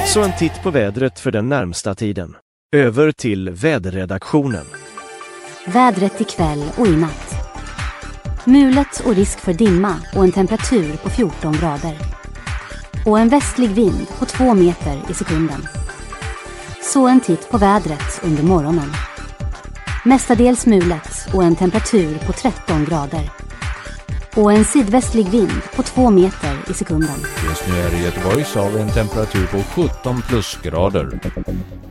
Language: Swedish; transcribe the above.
Så en titt på vädret för den närmsta tiden. Över till väderredaktionen. Vädret ikväll och i natt. Mulet och risk för dimma och en temperatur på 14 grader. Och en västlig vind på 2 meter i sekunden. Så en titt på vädret under morgonen. Mestadels mulet och en temperatur på 13 grader. Och en sydvästlig vind på 2 meter i sekunden. Just nu är det Göteborgs av en temperatur på 17 plusgrader.